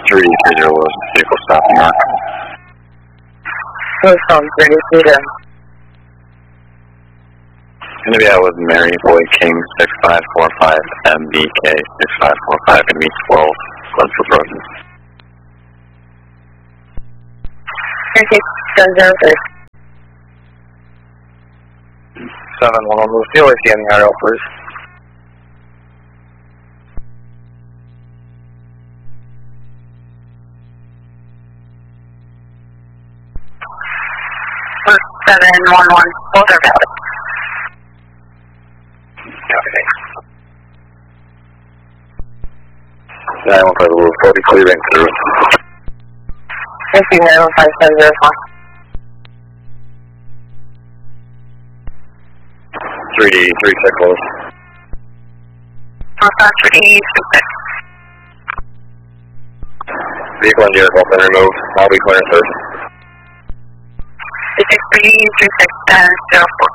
3330 vehicle stopping mark. From 32 Going to be out with Mary Boy King 6545 MBK 6545 and meet 12 Glenfield Road. 3603. 711, move to OAC on the RL, please. First 711, both are valid. Okay. 915 Blue 40 clearing through. Thank you, 915705. 3D 36 close. 3D26. Vehicle and vehicle been removed. I'll be clearing through. 3D26 04.